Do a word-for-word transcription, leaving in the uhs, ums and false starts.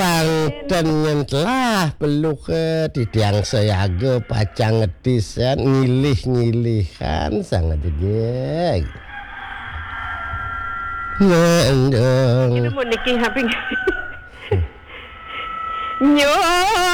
Kanten nyentelah peluk ke didiang sayaga pacang ngedisan ngilih-ngilihan sangat gede. Nendong. Kita mau niki happy. Nyo.